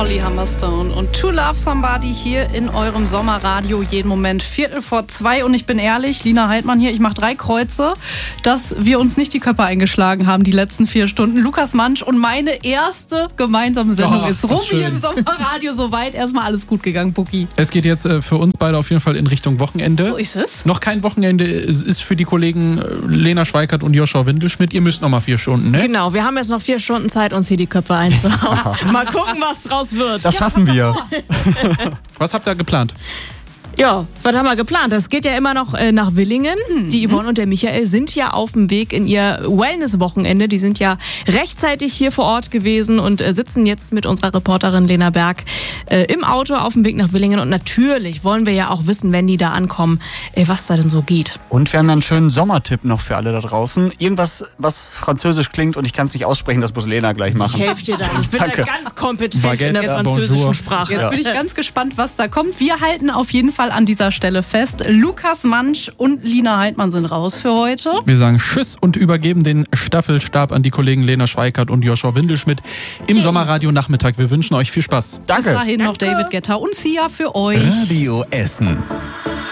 Holly Humberstone und To Love Somebody hier in eurem Sommerradio, jeden Moment 1:45. Und ich bin ehrlich, Lina Heidmann hier, ich mache 3 Kreuze, dass wir uns nicht die Köpfe eingeschlagen haben die letzten 4 Stunden. Lukas Mantzsch und meine erste gemeinsame Sendung ist rum hier im Sommerradio. Soweit erstmal alles gut gegangen, Bucki. Es geht jetzt für uns beide auf jeden Fall in Richtung Wochenende. So ist es. Noch kein Wochenende, es ist für die Kollegen Lena Schweikert und Joshua Windelschmidt. Ihr müsst noch mal 4 Stunden, ne? Genau, wir haben jetzt noch 4 Stunden Zeit, uns hier die Köpfe einzuhauen. Mal gucken, was draus wird. Das schaffen wir. Was habt ihr geplant? Ja, was haben wir geplant? Das geht ja immer noch nach Willingen. Die Yvonne und der Michael sind ja auf dem Weg in ihr Wellness-Wochenende. Die sind ja rechtzeitig hier vor Ort gewesen und sitzen jetzt mit unserer Reporterin Lena Berg im Auto auf dem Weg nach Willingen. Und natürlich wollen wir ja auch wissen, wenn die da ankommen, was da denn so geht. Und wir haben einen schönen Sommertipp noch für alle da draußen. Irgendwas, was französisch klingt und ich kann es nicht aussprechen, das muss Lena gleich machen. Ich helfe dir da. Ich bin da ganz kompetent Baguette, in der französischen bonjour. Sprache. Jetzt bin ich ganz gespannt, was da kommt. Wir halten auf jeden Fall an dieser Stelle fest. Lukas Mantzsch und Lina Heidmann sind raus für heute. Wir sagen Tschüss und übergeben den Staffelstab an die Kollegen Lena Schweikert und Joshua Windelschmidt im Sommerradio Nachmittag. Wir wünschen euch viel Spaß. Danke. Bis dahin noch David Guetta und Sia für euch. Radio Essen.